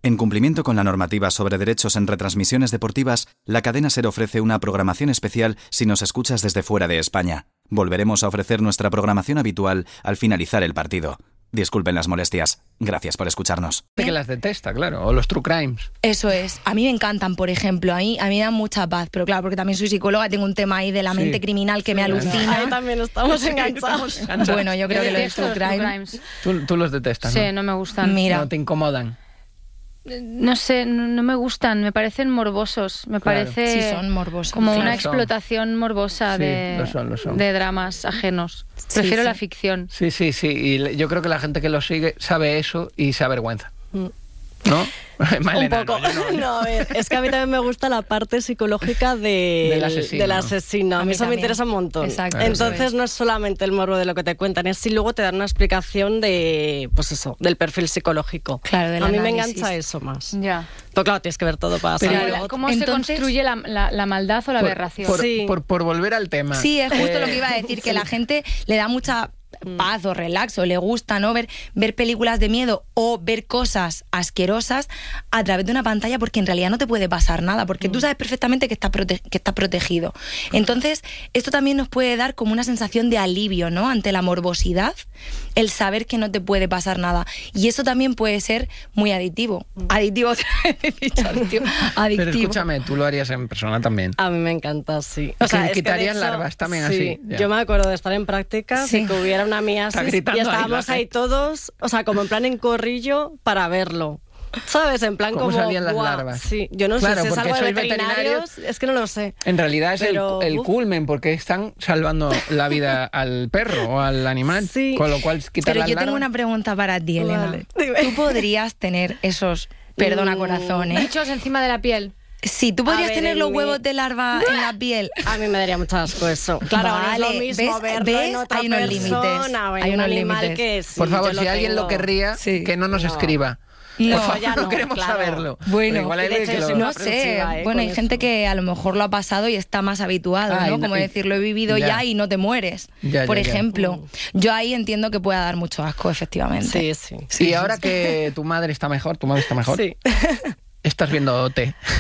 En cumplimiento con la normativa sobre derechos en retransmisiones deportivas, la cadena SER ofrece una programación especial si nos escuchas desde fuera de España. Volveremos a ofrecer nuestra programación habitual al finalizar el partido. Disculpen las molestias. Gracias por escucharnos. Que las detesta, claro, o los true crimes. Eso es. A mí me encantan, por ejemplo. A mí me dan mucha paz, pero claro, porque también soy psicóloga, tengo un tema ahí de la mente criminal que me alucina. Ahí también estamos enganchados. Bueno, yo creo que los true crimes... Tú los detestas, ¿no? Sí, no me gustan. Mira. No te incomodan. No sé, no me gustan, me parecen morbosos, me parece Sí, son morbosos. como Claro, una explotación morbosa Sí, lo son. de dramas ajenos. Sí, Prefiero sí. la ficción. Sí, y yo creo que la gente que lo sigue sabe eso y se avergüenza. ¿No? Malena, Un poco. no, yo no. No, a ver, es que a mí también me gusta la parte psicológica Del asesino. asesino. A mí eso me también. interesa un montón. Exacto. Entonces Eso es. no es solamente el morbo de lo que te cuentan, es si luego te dan una explicación de, pues eso, del perfil psicológico. Claro, del A mí me análisis. engancha eso más. Ya. Pero claro, tienes que ver todo para Pero saber. Claro, lo otro. ¿cómo se Entonces- construye la maldad o la aberración? Sí. Por volver al tema. Sí, es justo lo que iba a decir, que la gente le da mucha paz o relax o le gusta, ¿no? Ver películas de miedo o ver cosas asquerosas a través de una pantalla, porque en realidad no te puede pasar nada, porque tú sabes perfectamente que estás protegido. Entonces, esto también nos puede dar como una sensación de alivio, ¿no? Ante la morbosidad, el saber que no te puede pasar nada. Y eso también puede ser muy adictivo. Adictivo, otra vez he dicho, adictivo. Pero escúchame, tú lo harías en persona también. A mí me encanta, sí. Que es que de quitarías hecho, larvas también sí, así, ya. Yo me acuerdo de estar en prácticas Sí. y que hubiera una Está miasis y gritando ahí la estábamos ahí gente. todos, o sea, como en plan en corrillo para verlo. ¿Sabes? En plan ¿Cómo como... salían las ¡guau! larvas? Sí, yo no Claro, sé si es porque algo de sois veterinarios, es que no lo sé. En realidad es Pero, el uf. culmen, porque están salvando la vida al perro o al animal. Sí. Con lo cual quitar Pero las yo tengo larvas. una pregunta para ti, Elena. Vale, dime. ¿Tú podrías tener esos, perdona corazón, Bichos encima de la piel. Sí, tú podrías ver, tener en los mi- huevos de larva en la piel. A mí me daría mucho asco eso. Claro, no es Vale, lo mismo ¿ves? verlo en ¿Ves? otra Hay unos límites. persona o en Hay un unos animal límites. que sí, Por favor, yo si alguien lo tengo. querría, Sí. que no nos No. escriba. No. Por favor, ya no no, queremos claro. saberlo. Bueno, Pero igual hay de alguien hecho, que yo lo... soy No una sé, aprensiva, bueno, hay con gente eso. que a lo mejor lo ha pasado y está más habituado, Ah, ¿no? y no- Como y- decir, lo he vivido ya. ya y no te mueres, Ya, por ya, ya. ejemplo. Yo ahí entiendo que pueda dar mucho asco, efectivamente. Sí, sí. Y ahora que tu madre está mejor, Sí. estás viendo OT.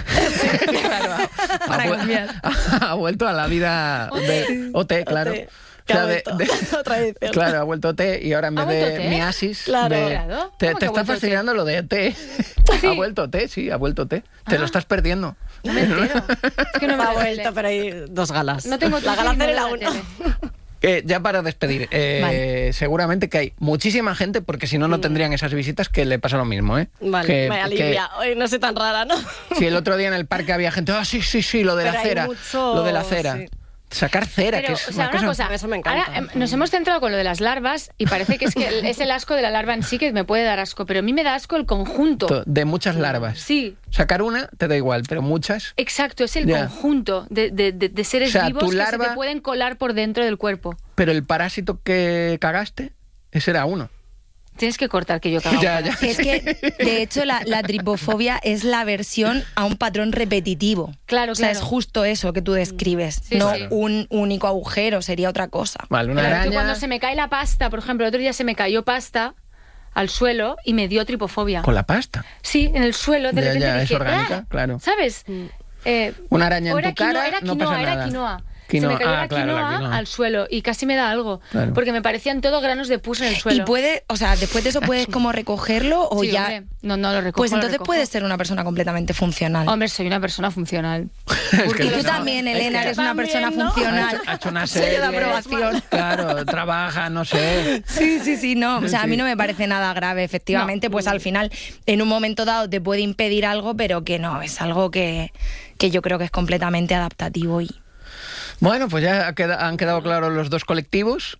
Claro, Para vu- cambiar. ha vuelto a la vida de OT, claro. OT, O que sea, ha vuelto. Otra edición. Claro, ha vuelto OT y ahora en ¿Ha vez de vuelto OT? miasis... Claro. de- Claro. Te ¿Cómo que ha está vuelto fascinando lo de OT. Sí. Ha vuelto OT, sí, ha vuelto OT. Te lo estás perdiendo. No me entero. Es que no me Ha veo la vuelto, tele. pero hay dos galas. No tengo la tele gala y no 0 y veo la la 1. tele. Ya para despedir, Vale. seguramente que hay muchísima gente, porque si no, no tendrían esas visitas, que le pasa lo mismo, ¿eh? Vale, Que- me alivia. Hoy no soy tan rara, ¿no? Si el otro día en el parque había gente, sí, lo de Pero la hay cera, mucho- lo de la cera. sí. Sacar cera, Pero, que es o sea, una cosa, Eso me encanta. ahora nos hemos centrado con lo de las larvas y parece que es el asco de la larva en sí que me puede dar asco, pero a mí me da asco el conjunto. de muchas larvas. Sí, Sacar una te da igual, pero muchas... exacto, es el Ya. conjunto de seres O sea, vivos tu que se larva- te pueden colar por dentro del cuerpo. Pero el parásito que cagaste, ese era uno. Tienes que cortar que yo cago. Ya. Es que, de hecho, la tripofobia es la aversión a un patrón repetitivo. Claro, O sea, claro. es justo eso que tú describes, Sí, no sí. un único agujero, sería otra cosa. Vale, una Claro, araña... yo cuando se me cae la pasta, por ejemplo, el otro día se me cayó pasta al suelo y me dio tripofobia. Con la pasta. Sí, en el suelo, de Ya, repente ya, es dije, orgánica, "Ah", claro. ¿sabes? Una araña o en era tu cara, era no quinoa, pasa era nada. quinoa. Quinoa, Se me cayó ah, la, claro, la quinoa quinoa. al suelo y casi me da algo. Claro. Porque me parecían todo granos de pus en el suelo. Y puede, o sea, después de eso puedes como recogerlo o Sí, ya... hombre. No lo recojo. Pues lo entonces recojo. puedes ser una persona completamente funcional. Hombre, soy una persona funcional. Porque que tú no, también, es Elena, que- eres una También, persona ¿no? funcional. Ha hecho una Sello serie. de aprobación. Claro, trabaja, no sé. Sí, no. O sea, a mí no me parece nada grave, efectivamente. Pues al final, en un momento dado te puede impedir algo, pero que no, es algo que yo creo que es completamente adaptativo y... Bueno, pues ya han quedado claros los dos colectivos.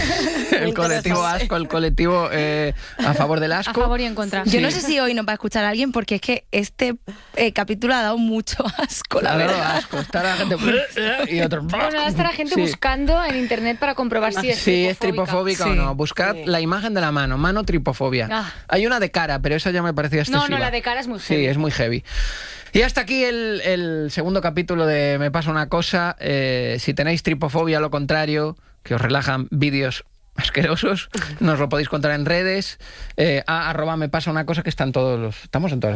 El colectivo interesante. asco, el colectivo a favor del A asco. favor y en contra. Yo no sé si hoy nos va a escuchar alguien porque es que este capítulo ha dado mucho asco, la Ha dado verdad. asco. Está la gente... y otro... Bueno, ahora está la gente Sí. buscando en internet para comprobar si es Sí, es tripofóbica. tripofóbica o Sí. no. Buscad la imagen de la mano tripofobia. Ah. Hay una de cara, pero esa ya me parecía excesiva. No, la de cara es muy Sí, heavy. es muy heavy. Y hasta aquí el segundo capítulo de Me pasa una cosa. Si tenéis tripofobia, lo contrario, que os relajan vídeos asquerosos, nos lo podéis contar en redes. @me pasa una cosa, que estamos en todas